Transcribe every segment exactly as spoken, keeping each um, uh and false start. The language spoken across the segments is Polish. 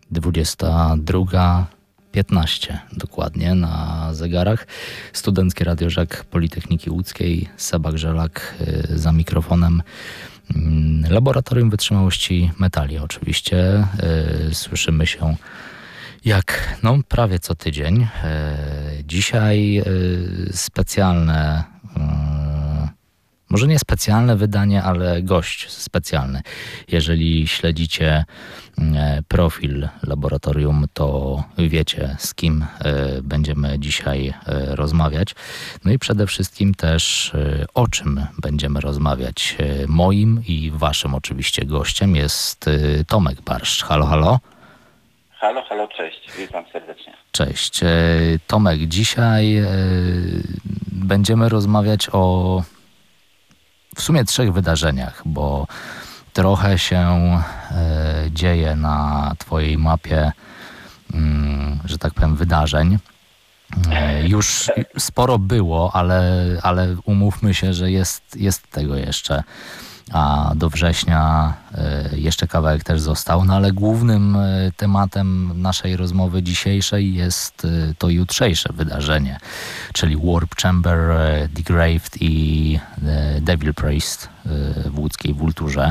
dwudziesta druga piętnaście dokładnie na zegarach. Studenckie Radio Żak Politechniki Łódzkiej, Seba Grzelak za mikrofonem. Laboratorium Wytrzymałości Metali oczywiście. Słyszymy się jak no prawie co tydzień. Dzisiaj specjalne, może nie specjalne wydanie, ale gość specjalny. Jeżeli śledzicie profil laboratorium, to wiecie, z kim będziemy dzisiaj rozmawiać. No i przede wszystkim też o czym będziemy rozmawiać. Moim i waszym oczywiście gościem jest Tomek Barszcz. Halo, halo. Halo, halo, cześć. Witam serdecznie. Cześć. Tomek, dzisiaj będziemy rozmawiać o w sumie trzech wydarzeniach, bo trochę się e, dzieje na twojej mapie, mm, że tak powiem, wydarzeń. E, już sporo było, ale, ale umówmy się, że jest, jest tego jeszcze. A do września e, jeszcze kawałek też został. No ale głównym e, tematem naszej rozmowy dzisiejszej jest e, to jutrzejsze wydarzenie, czyli Warp Chamber, e, Degraved i e, Devil Praised e, w łódzkiej Wulturze.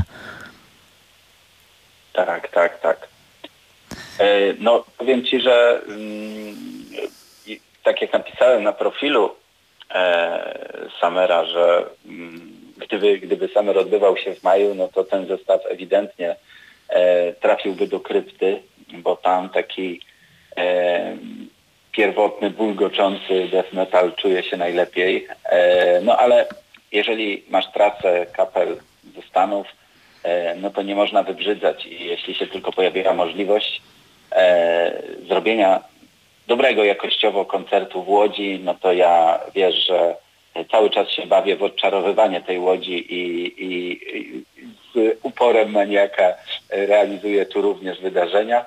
Tak, tak, tak. E, no powiem ci, że mm, tak jak napisałem na profilu e, Summera, że mm, Gdyby, gdyby Summer odbywał się w maju, no to ten zestaw ewidentnie e, trafiłby do krypty, bo tam taki e, pierwotny, bulgoczący death metal czuje się najlepiej. E, no ale jeżeli masz trasę kapel ze Stanów, e, no to nie można wybrzydzać i jeśli się tylko pojawiła możliwość e, zrobienia dobrego jakościowo koncertu w Łodzi, no to ja wiesz, że cały czas się bawię w odczarowywanie tej Łodzi i, i, i z uporem maniaka realizuję tu również wydarzenia.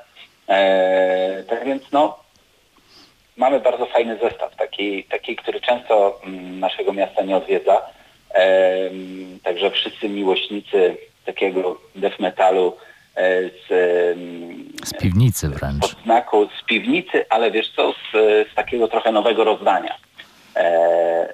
E, tak więc no, mamy bardzo fajny zestaw, taki, taki który często m, naszego miasta nie odwiedza. E, także wszyscy miłośnicy takiego death metalu e, z, z piwnicy wręcz. Pod znaku z piwnicy, ale wiesz co, z, z takiego trochę nowego rozdania. E,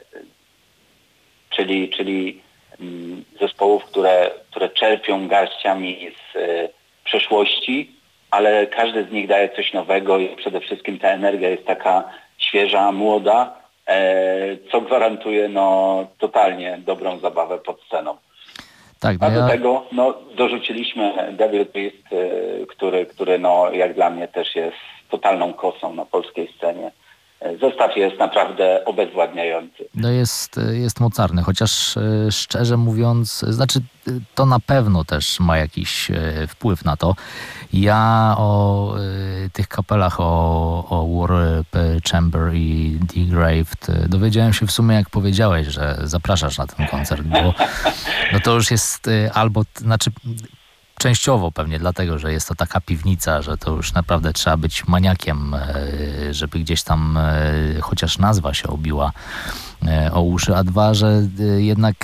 Czyli, czyli zespołów, które, które czerpią garściami z e, przeszłości, ale każdy z nich daje coś nowego i przede wszystkim ta energia jest taka świeża, młoda, e, co gwarantuje no, totalnie dobrą zabawę pod sceną. Tak, A do ja... tego no, dorzuciliśmy Devil Praised, e, który, który no, jak dla mnie też jest totalną kosą na polskiej scenie. Zestaw jest naprawdę obezwładniający. No jest, jest mocarny, chociaż szczerze mówiąc, znaczy to na pewno też ma jakiś wpływ na to. Ja o tych kapelach, o, o Warp Chamber i Degraved dowiedziałem się w sumie, jak powiedziałeś, że zapraszasz na ten koncert, bo no to już jest albo, znaczy częściowo pewnie dlatego, że jest to taka piwnica, że to już naprawdę trzeba być maniakiem, żeby gdzieś tam chociaż nazwa się obiła o uszy, a dwa, że jednak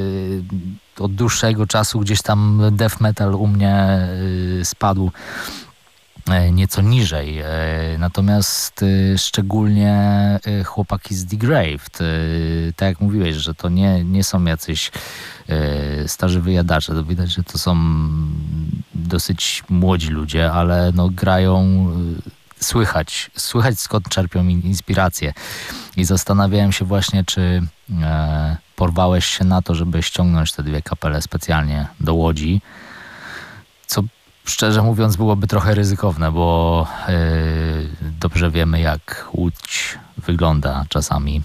od dłuższego czasu gdzieś tam death metal u mnie spadł nieco niżej. Natomiast szczególnie chłopaki z Degraved, tak jak mówiłeś, że to nie, nie są jacyś starzy wyjadacze, to widać, że to są dosyć młodzi ludzie, ale no grają, słychać, słychać skąd czerpią inspirację. I zastanawiałem się właśnie, czy porwałeś się na to, żeby ściągnąć te dwie kapele specjalnie do Łodzi, co szczerze mówiąc byłoby trochę ryzykowne, bo yy, dobrze wiemy, jak Łódź wygląda czasami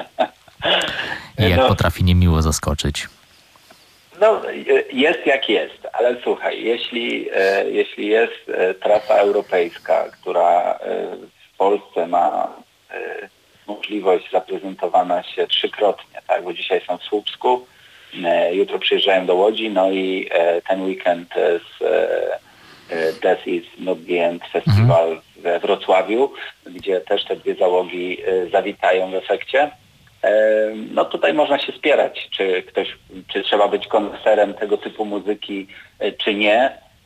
i jak no, potrafi niemiło zaskoczyć. No jest jak jest, ale słuchaj, jeśli, e, jeśli jest e, trasa europejska, która e, w Polsce ma e, możliwość zaprezentowana się trzykrotnie, tak, bo dzisiaj są w Słupsku, e, jutro przyjeżdżają do Łodzi, no i e, ten weekend z e, Death is Not the End Festival mhm. we Wrocławiu, gdzie też te dwie załogi e, zawitają w efekcie. No tutaj można się spierać, czy ktoś, czy trzeba być koneserem tego typu muzyki, czy nie.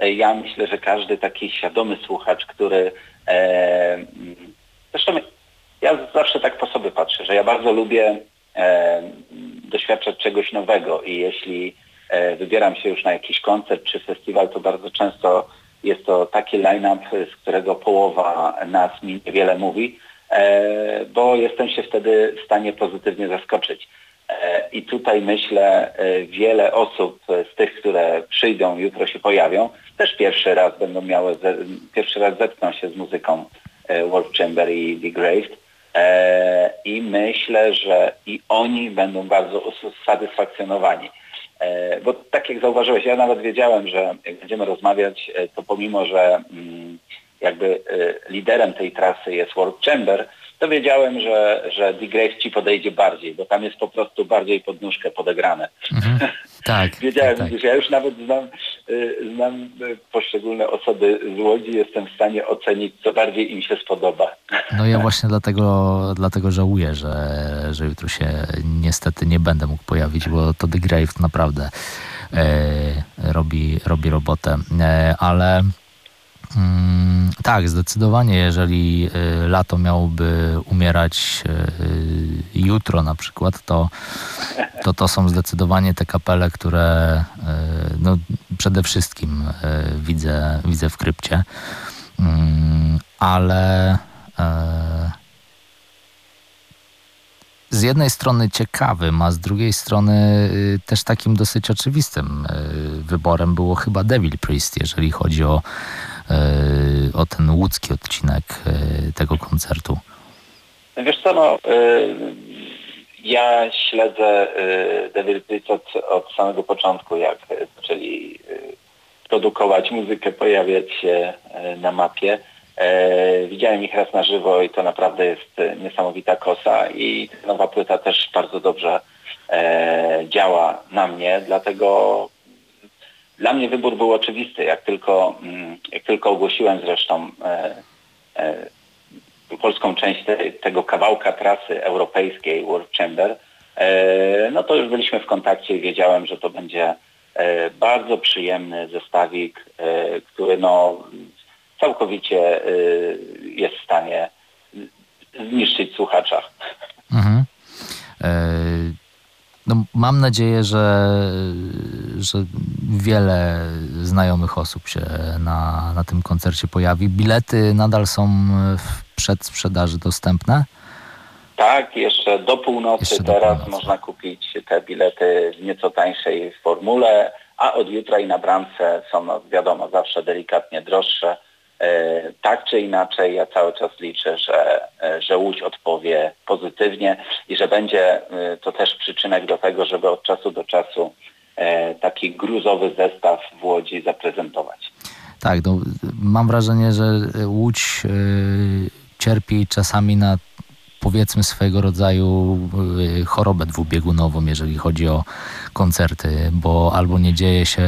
e, ja myślę, że każdy taki świadomy słuchacz, który e, zresztą ja zawsze tak po sobie patrzę, że ja bardzo lubię e, doświadczać czegoś nowego i jeśli e, wybieram się już na jakiś koncert czy festiwal, to bardzo często jest to taki line-up, z którego połowa nas mi niewiele mówi, e, bo jestem się wtedy w stanie pozytywnie zaskoczyć. E, I tutaj myślę, e, wiele osób z tych, które przyjdą, jutro się pojawią, też pierwszy raz będą miały, ze, pierwszy raz zetkną się z muzyką e, Warp Chamber i Degraved. E, I myślę, że i oni będą bardzo usatysfakcjonowani. E, bo tak jak zauważyłeś, ja nawet wiedziałem, że jak będziemy rozmawiać, e, to pomimo, że mm, jakby e, liderem tej trasy jest Warp Chamber, to wiedziałem, że, że Degraved ci podejdzie bardziej, bo tam jest po prostu bardziej pod nóżkę podegrane. Mhm. Tak. Wiedziałem, tak, tak. że ja już nawet znam, y, znam poszczególne osoby z Łodzi, jestem w stanie ocenić, co bardziej im się spodoba. No ja właśnie dlatego, dlatego żałuję, że, że jutro się niestety nie będę mógł pojawić, bo to Degraved naprawdę e, robi, robi robotę. E, ale mm, tak, zdecydowanie, jeżeli e, lato miałoby umierać e, jutro na przykład, to, to to są zdecydowanie te kapele, które e, no, przede wszystkim e, widzę, widzę w krypcie. Mm, ale z jednej strony ciekawym, a z drugiej strony też takim dosyć oczywistym wyborem było chyba Devil Priest, jeżeli chodzi o, o ten łódzki odcinek tego koncertu. Wiesz co, no, ja śledzę Devil Priest od, od samego początku, jak zaczęli produkować muzykę, pojawiać się na mapie. E, widziałem ich raz na żywo i to naprawdę jest niesamowita kosa i nowa płyta też bardzo dobrze e, działa na mnie, dlatego dla mnie wybór był oczywisty. Jak tylko, jak tylko ogłosiłem zresztą e, e, polską część te, tego kawałka trasy europejskiej Warp Chamber, e, no to już byliśmy w kontakcie i wiedziałem, że to będzie e, bardzo przyjemny zestawik, e, który no całkowicie y, jest w stanie zniszczyć słuchacza. Mhm. E, no, mam nadzieję, że, że wiele znajomych osób się na, na tym koncercie pojawi. Bilety nadal są w przedsprzedaży dostępne? Tak, jeszcze do północy jeszcze do teraz północy. można kupić te bilety w nieco tańszej formule, a od jutra i na bramce są, no, wiadomo, zawsze delikatnie droższe. Tak czy inaczej, ja cały czas liczę, że, że Łódź odpowie pozytywnie i że będzie to też przyczynek do tego, żeby od czasu do czasu taki gruzowy zestaw w Łodzi zaprezentować. Tak, no, mam wrażenie, że Łódź y, cierpi czasami na, powiedzmy, swego rodzaju y, chorobę dwubiegunową, jeżeli chodzi o koncerty, bo albo nie dzieje się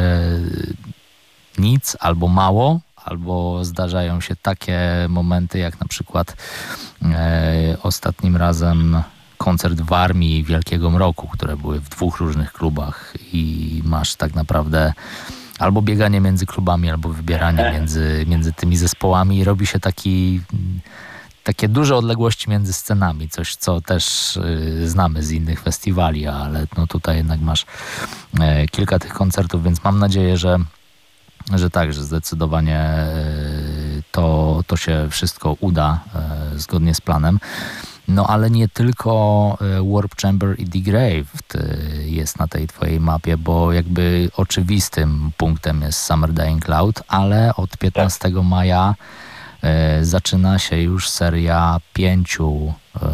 nic, albo mało, albo zdarzają się takie momenty, jak na przykład e, ostatnim razem koncert w Armii Wielkiego Mroku, które były w dwóch różnych klubach i masz tak naprawdę albo bieganie między klubami, albo wybieranie między, między tymi zespołami i robi się taki, takie duże odległości między scenami, coś co też y, znamy z innych festiwali, ale no tutaj jednak masz e, kilka tych koncertów, więc mam nadzieję, że że tak, że zdecydowanie to, to się wszystko uda zgodnie z planem. No ale nie tylko Warp Chamber i Degraved jest na tej twojej mapie, bo jakby oczywistym punktem jest Summer Dying Cloud, ale od piętnastego maja zaczyna się już seria pięciu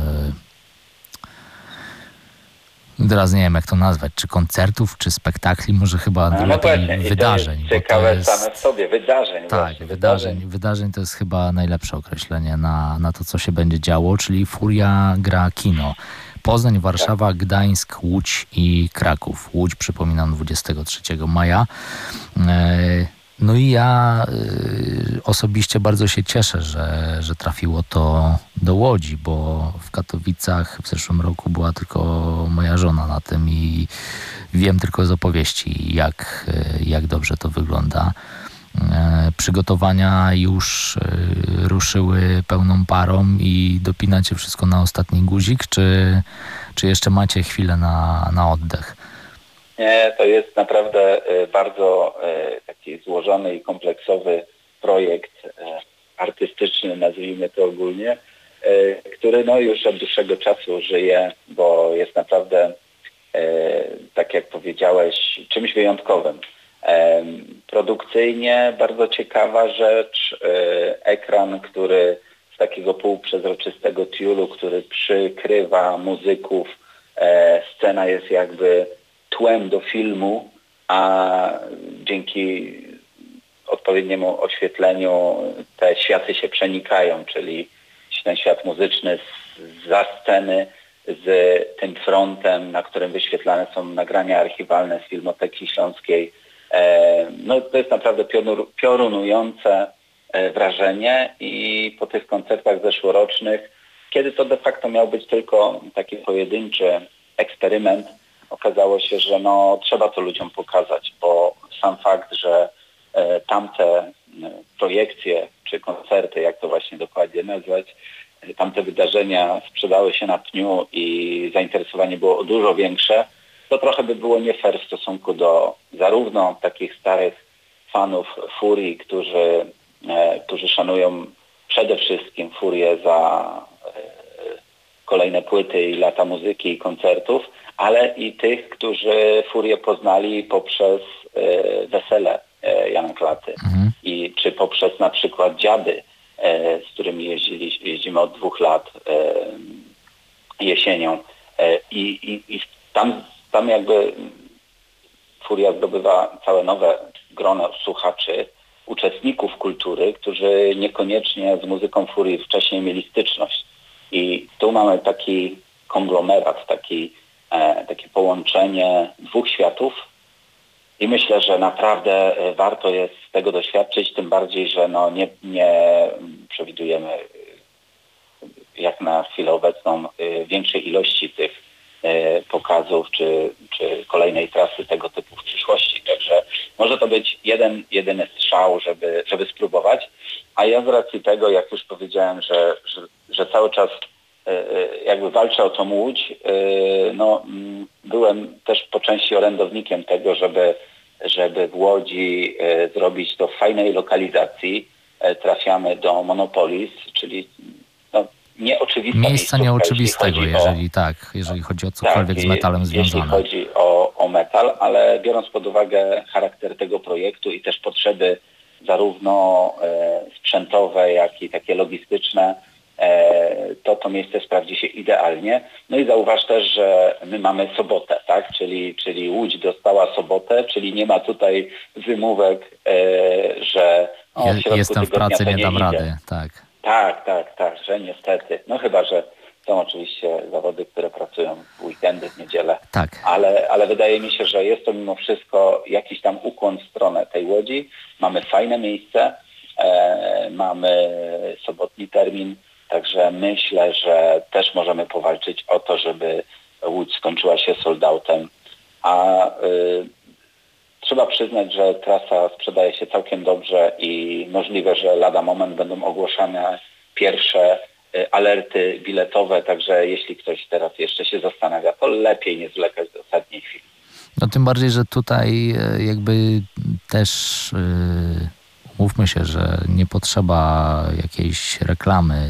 teraz nie wiem, jak to nazwać, czy koncertów, czy spektakli, może chyba no lepiej właśnie, wydarzeń. Ciekawe jest... same w sobie, wydarzeń. Tak, właśnie, wydarzeń. wydarzeń. Wydarzeń to jest chyba najlepsze określenie na, na to, co się będzie działo, czyli Furia gra kino. Poznań, Warszawa, tak. Gdańsk, Łódź i Kraków. Łódź, przypominam, dwudziestego trzeciego maja. No i ja osobiście bardzo się cieszę, że, że trafiło to do Łodzi, bo w Katowicach w zeszłym roku była tylko moja żona na tym i wiem tylko z opowieści, jak, jak dobrze to wygląda. Przygotowania już ruszyły pełną parą i dopinacie wszystko na ostatni guzik, czy, czy jeszcze macie chwilę na, na oddech? Nie, to jest naprawdę bardzo taki złożony i kompleksowy projekt artystyczny, nazwijmy to ogólnie, który no już od dłuższego czasu żyje, bo jest naprawdę, tak jak powiedziałeś, czymś wyjątkowym. Produkcyjnie bardzo ciekawa rzecz, ekran, który z takiego półprzezroczystego tiulu, który przykrywa muzyków, scena jest jakby tłem do filmu, a dzięki odpowiedniemu oświetleniu te światy się przenikają, czyli ten świat muzyczny za sceny z tym frontem, na którym wyświetlane są nagrania archiwalne z Filmoteki Śląskiej. No to jest naprawdę piorun- piorunujące wrażenie i po tych koncertach zeszłorocznych, kiedy to de facto miał być tylko taki pojedynczy eksperyment, okazało się, że no trzeba to ludziom pokazać, bo sam fakt, że tamte projekcje czy koncerty, jak to właśnie dokładnie nazwać, tamte wydarzenia sprzedały się na pniu i zainteresowanie było dużo większe, to trochę by było nie fair w stosunku do zarówno takich starych fanów Furii, którzy, e, którzy szanują przede wszystkim Furię za e, kolejne płyty i lata muzyki i koncertów, ale i tych, którzy Furię poznali poprzez e, wesele e, Jana Klaty mhm. i czy poprzez na przykład Dziady, e, z którymi jeździli, jeździmy od dwóch lat e, jesienią e, i, i, i tam Tam jakby Furia zdobywa całe nowe grono słuchaczy, uczestników kultury, którzy niekoniecznie z muzyką Furii wcześniej mieli styczność. I tu mamy taki konglomerat, taki, e, takie połączenie dwóch światów i myślę, że naprawdę warto jest tego doświadczyć, tym bardziej, że no nie, nie przewidujemy jak na chwilę obecną większej ilości tych pokazów czy, czy kolejnej trasy tego typu w przyszłości. Także może to być jeden, jedyny strzał, żeby, żeby spróbować. A ja z racji tego, jak już powiedziałem, że, że, że cały czas jakby walczę o tą Łódź, no byłem też po części orędownikiem tego, żeby, żeby w Łodzi zrobić to w fajnej lokalizacji. Trafiamy do Monopolis, czyli no, nieoczywista miejsca nieoczywistego, jeżeli, jeżeli o, tak, jeżeli chodzi o cokolwiek tak, z metalem związane. Jeśli chodzi o, o metal, ale biorąc pod uwagę charakter tego projektu i też potrzeby zarówno e, sprzętowe, jak i takie logistyczne, e, to to miejsce sprawdzi się idealnie. No i zauważ też, że my mamy sobotę, tak? Czyli, czyli Łódź dostała sobotę, czyli nie ma tutaj wymówek, e, że o, w środku jestem w pracy, nie, nie dam idzie. rady, tak. Tak, tak, tak, że niestety. No chyba, że są oczywiście zawody, które pracują w weekendy, w niedzielę. Tak. Ale, ale wydaje mi się, że jest to mimo wszystko jakiś tam ukłon w stronę tej Łodzi. Mamy fajne miejsce, e, mamy sobotni termin, także myślę, że też możemy powalczyć o to, żeby Łódź skończyła się sold outem. A y, trzeba przyznać, że trasa sprzedaje się całkiem dobrze i możliwe, że lada moment będą ogłoszone pierwsze alerty biletowe, także jeśli ktoś teraz jeszcze się zastanawia, to lepiej nie zwlekać do ostatniej chwili. No tym bardziej, że tutaj jakby też yy, umówmy się, że nie potrzeba jakiejś reklamy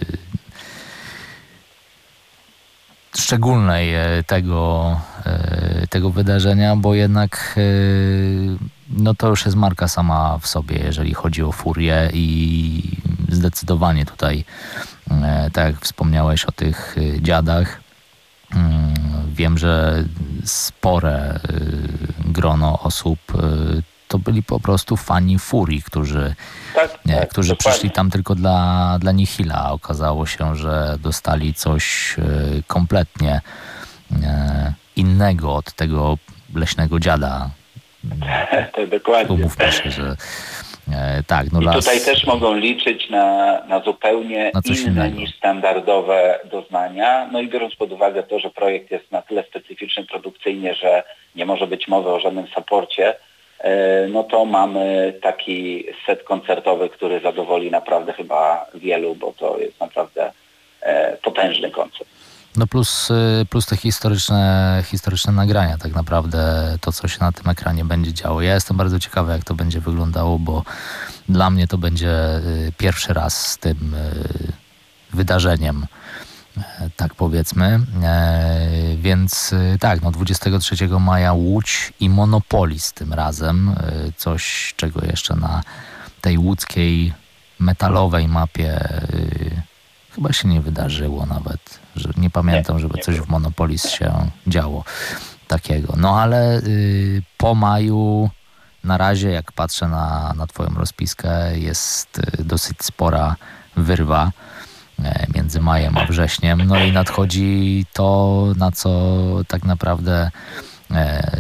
szczególnej tego, tego wydarzenia, bo jednak no to już jest marka sama w sobie, jeżeli chodzi o Furię i zdecydowanie tutaj, tak jak wspomniałeś o tych dziadach, wiem, że spore grono osób to byli po prostu fani Furii, którzy, tak, nie, tak, którzy przyszli tam tylko dla, dla Nihila. Okazało się, że dostali coś kompletnie innego od tego leśnego dziada. Dokładnie. Umówmy się, że tak. No I las... tutaj też mogą liczyć na, na zupełnie na coś inne innego niż standardowe doznania. No i biorąc pod uwagę to, że projekt jest na tyle specyficzny produkcyjnie, że nie może być mowy o żadnym supporcie, no to mamy taki set koncertowy, który zadowoli naprawdę chyba wielu, bo to jest naprawdę potężny koncert. No plus, plus te historyczne, historyczne nagrania, tak naprawdę to, co się na tym ekranie będzie działo. Ja jestem bardzo ciekawy, jak to będzie wyglądało, bo dla mnie to będzie pierwszy raz z tym wydarzeniem, tak powiedzmy. Więc tak, no dwudziestego trzeciego maja Łódź i Monopolis tym razem. Coś, czego jeszcze na tej łódzkiej metalowej mapie chyba się nie wydarzyło nawet. Że nie pamiętam, nie, żeby nie coś było. w Monopolis się działo takiego. No ale y, po maju na razie, jak patrzę na, na twoją rozpiskę, jest y, dosyć spora wyrwa y, między majem a wrześniem. No i nadchodzi to, na co tak naprawdę y,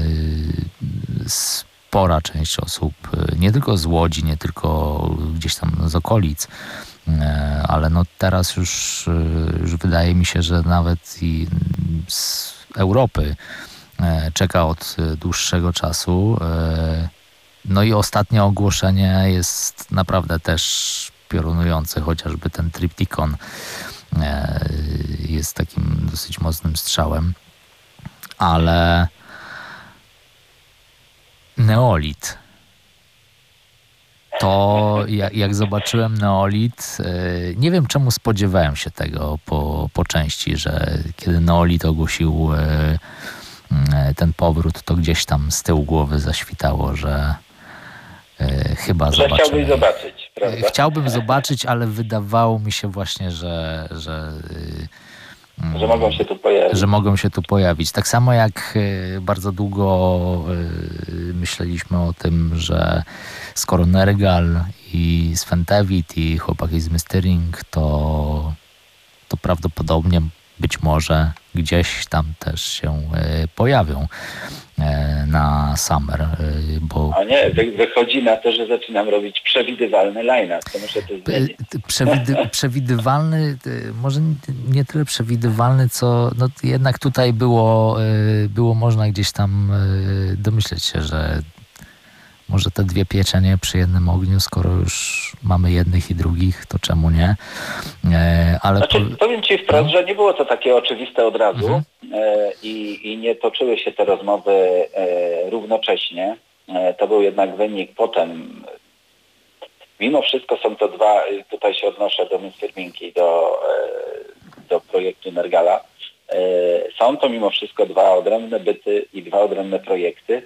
spora część osób, y, nie tylko z Łodzi, nie tylko gdzieś tam z okolic, ale no teraz już, już wydaje mi się, że nawet i z Europy czeka od dłuższego czasu. No i ostatnie ogłoszenie jest naprawdę też piorunujące, chociażby ten Triptychon jest takim dosyć mocnym strzałem, ale Neolit. To jak, jak zobaczyłem Neolit, nie wiem czemu spodziewałem się tego po, po części, że kiedy Neolit ogłosił ten powrót, to gdzieś tam z tyłu głowy zaświtało, że chyba że zobaczymy. Chciałbyś zobaczyć, prawda? Chciałbym zobaczyć, ale wydawało mi się właśnie, że, że Że mogą się tu pojawić. Że mogą się tu pojawić. Tak samo jak bardzo długo myśleliśmy o tym, że skoro Nergal i Sventevit i chłopaki z Mystering, to, to prawdopodobnie być może gdzieś tam też się pojawią na Summer, bo... A nie, wychodzi na to, że zaczynam robić przewidywalny line-up, to muszę to zmienić. Przewidy, przewidywalny, może nie tyle przewidywalny, co no jednak tutaj było, było można gdzieś tam domyśleć się, że może te dwie pieczenie przy jednym ogniu, skoro już mamy jednych i drugich, to czemu nie? Ale znaczy, po... powiem Ci wprost, no? że nie było to takie oczywiste od razu mhm. i, i nie toczyły się te rozmowy równocześnie. To był jednak wynik potem. Mimo wszystko są to dwa, tutaj się odnoszę do Mysterinki, do, do projektu Nergala. Są to mimo wszystko dwa odrębne byty i dwa odrębne projekty.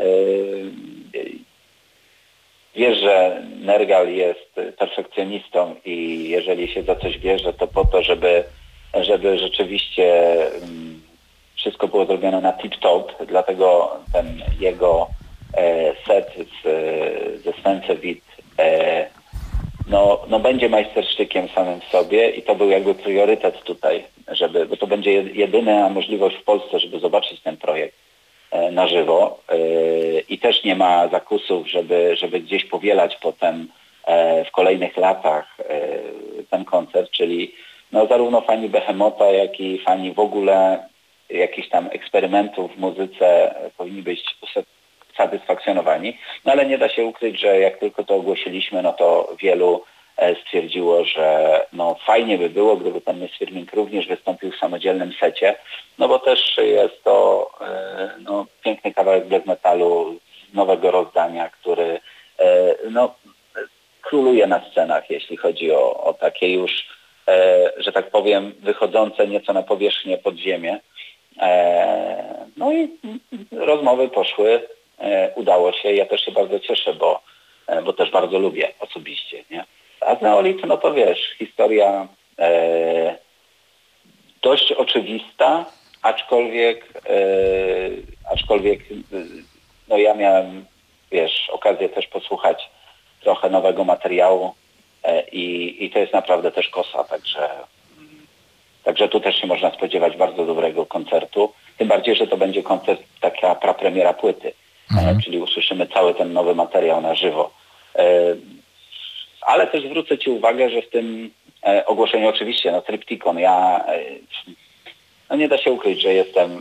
Wiesz, że Nergal jest perfekcjonistą i jeżeli się za coś bierze, to po to, żeby, żeby rzeczywiście wszystko było zrobione na tip-top, dlatego ten jego set z, ze Sventevit no, no będzie majstersztykiem samym w sobie i to był jakby priorytet tutaj, żeby, bo to będzie jedyna możliwość w Polsce, żeby zobaczyć ten projekt na żywo i też nie ma zakusów, żeby, żeby gdzieś powielać potem w kolejnych latach ten koncert, czyli no zarówno fani Behemota, jak i fani w ogóle jakichś tam eksperymentów w muzyce powinni być satysfakcjonowani. No ale nie da się ukryć, że jak tylko to ogłosiliśmy, no to wielu stwierdziło, że no fajnie by było, gdyby ten Mystering również wystąpił w samodzielnym secie, no bo też jest to no, piękny kawałek black metalu z nowego rozdania, który no, króluje na scenach, jeśli chodzi o, o takie już, że tak powiem, wychodzące nieco na powierzchnię podziemie. No i rozmowy poszły, udało się. Ja też się bardzo cieszę, bo, bo też bardzo lubię osobiście, nie? A z Neolit, no to wiesz, historia e, dość oczywista, aczkolwiek, e, aczkolwiek no ja miałem, wiesz, okazję też posłuchać trochę nowego materiału e, i, i to jest naprawdę też kosa, także, także tu też się można spodziewać bardzo dobrego koncertu, tym bardziej, że to będzie koncert, taka prapremiera płyty, mhm. e, czyli usłyszymy cały ten nowy materiał na żywo. E, Ale też zwrócę Ci uwagę, że w tym e, ogłoszeniu oczywiście, no Triptychon, ja e, no nie da się ukryć, że jestem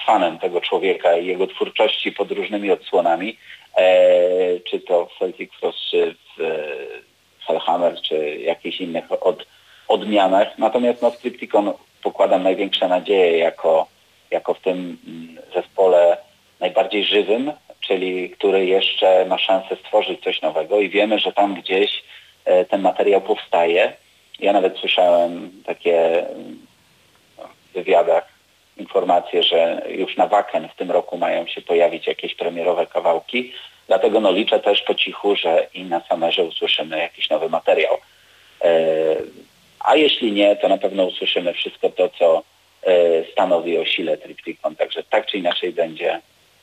fanem tego człowieka i jego twórczości pod różnymi odsłonami, czy to w Celtic Frost, czy w Hellhammer, czy jakichś innych od, odmianach. Natomiast no, w Triptykon pokładam największe nadzieje jako, jako w tym zespole najbardziej żywym, czyli który jeszcze ma szansę stworzyć coś nowego i wiemy, że tam gdzieś ten materiał powstaje. Ja nawet słyszałem takie w wywiadach informacje, że już na Wacken w tym roku mają się pojawić jakieś premierowe kawałki. Dlatego no, liczę też po cichu, że i na Summerze usłyszymy jakiś nowy materiał. A jeśli nie, to na pewno usłyszymy wszystko to, co stanowi o sile Triptykon. Także tak czy inaczej będzie,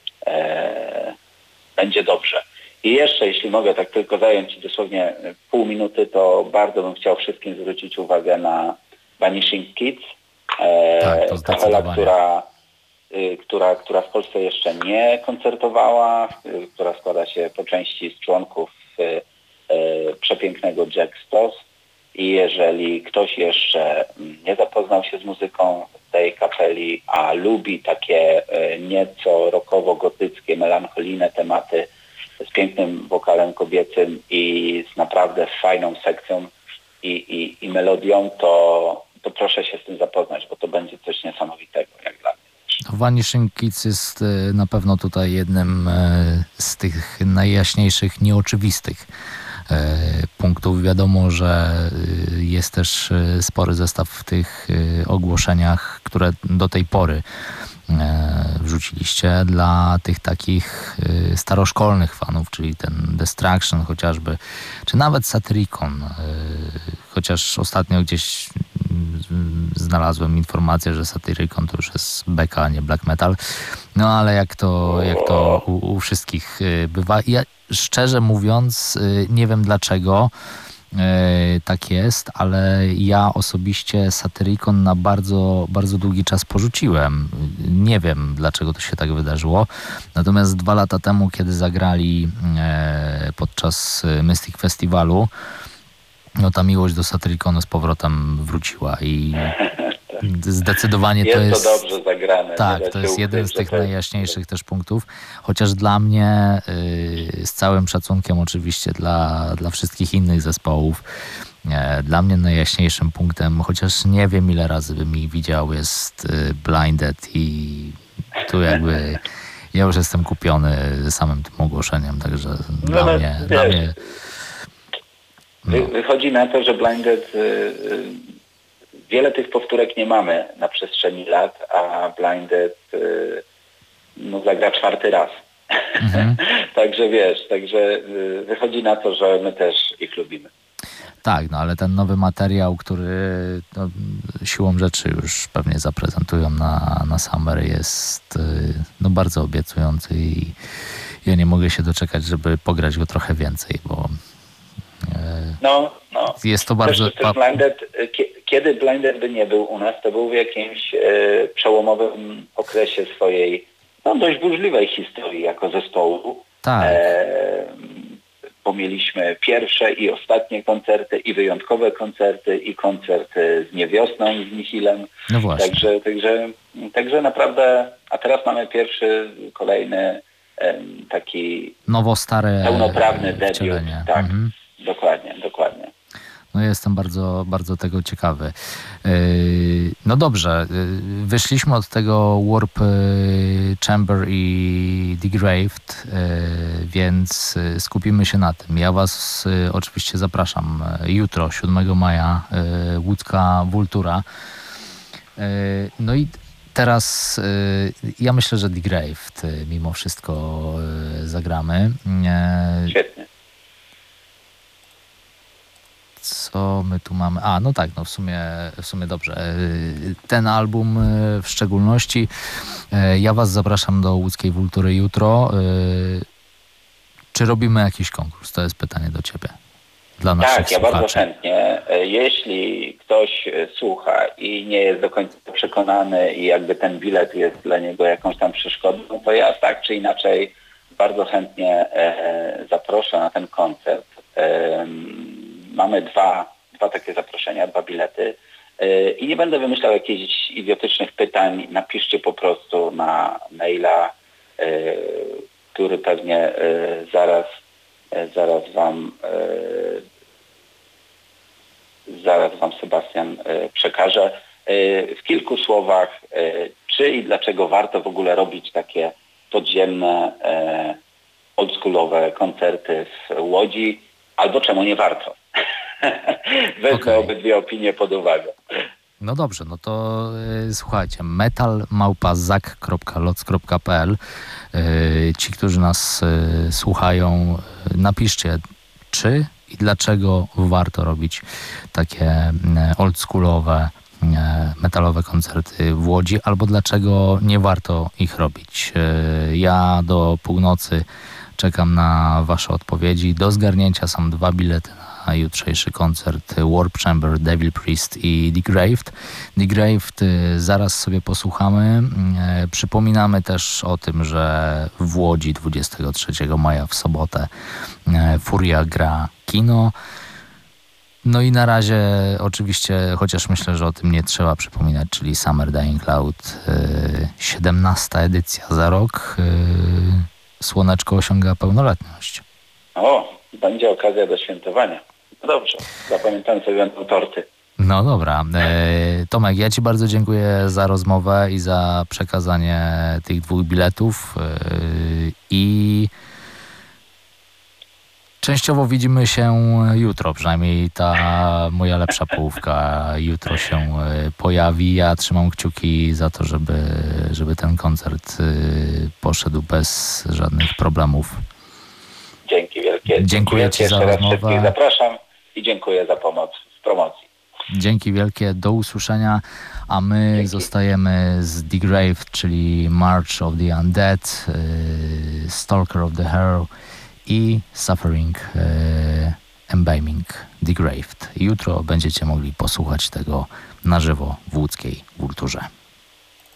będzie dobrze. I jeszcze, jeśli mogę tak tylko zająć dosłownie pół minuty, to bardzo bym chciał wszystkim zwrócić uwagę na Vanishing Kids. Tak, to kapela, która, która, która w Polsce jeszcze nie koncertowała, która składa się po części z członków przepięknego Jack Stoss. I jeżeli ktoś jeszcze nie zapoznał się z muzyką tej kapeli, a lubi takie nieco rockowo-gotyckie, melancholijne tematy z pięknym wokalem kobiecym i z naprawdę fajną sekcją i, i, i melodią, to, to proszę się z tym zapoznać, bo to będzie coś niesamowitego, jak dla mnie. Vanishing Kids jest na pewno tutaj jednym z tych najjaśniejszych, nieoczywistych punktów. Wiadomo, że jest też spory zestaw w tych ogłoszeniach, które do tej pory wrzuciliście dla tych takich staroszkolnych fanów, czyli ten Destruction chociażby, czy nawet Satyricon, chociaż ostatnio gdzieś znalazłem informację, że Satyricon to już jest beka, a nie black metal, no ale jak to, jak to u, u wszystkich bywa. Ja szczerze mówiąc nie wiem dlaczego tak jest, ale ja osobiście Satyricon na bardzo, bardzo długi czas porzuciłem. Nie wiem, dlaczego to się tak wydarzyło. Natomiast dwa lata temu, kiedy zagrali podczas Mystic Festiwalu, no ta miłość do Satyriconu z powrotem wróciła i zdecydowanie jest to jest... to dobrze zagrane. Tak, to jest jeden z tych najjaśniejszych też punktów. Chociaż dla mnie, yy, z całym szacunkiem oczywiście dla, dla wszystkich innych zespołów, yy, dla mnie najjaśniejszym punktem, chociaż nie wiem ile razy bym ich widział, jest yy, Blinded i tu jakby ja już jestem kupiony samym tym ogłoszeniem, także no, dla no, mnie... Wiesz, dla mnie no. Wychodzi na to, że Blinded... Yy, wiele tych powtórek nie mamy na przestrzeni lat, a Blinded yy, no, zagra czwarty raz. Mhm. Także wiesz, także yy, wychodzi na to, że my też ich lubimy. Tak, no ale ten nowy materiał, który no, siłą rzeczy już pewnie zaprezentują na, na Summer, jest yy, no, bardzo obiecujący i ja nie mogę się doczekać, żeby pograć go trochę więcej, bo No, no. jest to bardzo... Też, też Blinded, kiedy Blinded by nie był u nas, to był w jakimś e, przełomowym okresie swojej no, dość burzliwej historii jako zespołu. Tak. E, bo mieliśmy pierwsze i ostatnie koncerty i wyjątkowe koncerty i koncerty z Niewiosną, z Nihilem. No właśnie. Także, także, także naprawdę, a teraz mamy pierwszy, kolejny e, taki nowo-stare pełnoprawny debiut. wcielenie. Tak. Mhm. Dokładnie, dokładnie. No jestem bardzo, bardzo tego ciekawy. No dobrze, wyszliśmy od tego Warp Chamber i Degraved, więc skupimy się na tym. Ja was oczywiście zapraszam jutro, siódmego maja, łódzka Vultura. No i teraz ja myślę, że Degraved mimo wszystko zagramy. Świetnie. Co my tu mamy? A, no tak, no w sumie, w sumie dobrze. Ten album w szczególności. Ja was zapraszam do łódzkiej Vultury jutro. Czy robimy jakiś konkurs? To jest pytanie do ciebie. Dla naszych tak, ja słuchaczy. bardzo chętnie. Jeśli ktoś słucha i nie jest do końca przekonany i jakby ten bilet jest dla niego jakąś tam przeszkodą, to ja tak czy inaczej bardzo chętnie zaproszę na ten koncert. Mamy dwa, dwa takie zaproszenia, dwa bilety. I nie będę wymyślał jakichś idiotycznych pytań. Napiszcie po prostu na maila, który pewnie zaraz, zaraz wam zaraz wam Sebastian przekaże. W kilku słowach, czy i dlaczego warto w ogóle robić takie podziemne, oldschoolowe koncerty w Łodzi, albo czemu nie warto. Wezmę Okay. obydwie opinie pod uwagę. No dobrze, no to y, słuchajcie, metal małpa zak kropka loc kropka pe el. Y, ci, którzy nas y, słuchają, y, napiszcie, czy i dlaczego warto robić takie y, oldschoolowe, y, metalowe koncerty w Łodzi, albo dlaczego nie warto ich robić. Y, ja do północy czekam na wasze odpowiedzi. Do zgarnięcia są dwa bilety na jutrzejszy koncert Warp Chamber, Devil Priest i Degraved. Degraved zaraz sobie posłuchamy. Przypominamy też o tym, że w Łodzi dwudziestego trzeciego maja w sobotę Furia gra kino. No i na razie oczywiście, chociaż myślę, że o tym nie trzeba przypominać, czyli Summer Dying Cloud, siedemnasta edycja za rok. Słoneczko osiąga pełnoletność. O, będzie okazja do świętowania. No dobrze, zapamiętam sobie będą torty. No dobra. E, Tomek, ja ci bardzo dziękuję za rozmowę i za przekazanie tych dwóch biletów e, i częściowo widzimy się jutro, przynajmniej ta moja lepsza połówka jutro się e, pojawi. Ja trzymam kciuki za to, żeby, żeby ten koncert e, poszedł bez żadnych problemów. Dzięki wielkie. Dziękuję ci Jeszcze za raz rozmowę. wszystkich zapraszam i dziękuję za pomoc w promocji. Dzięki wielkie, do usłyszenia, a my Dzięki. zostajemy z Degraved, czyli March of the Undead, y, Stalker of the Hero i Suffering y, Embalming Degraved. Jutro będziecie mogli posłuchać tego na żywo w łódzkiej Kulturze.